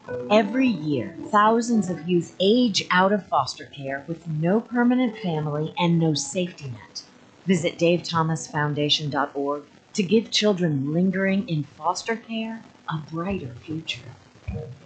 Every year, thousands of youth age out of foster care with no permanent family and no safety net. Visit davethomasfoundation.org to give children lingering in foster care a brighter future.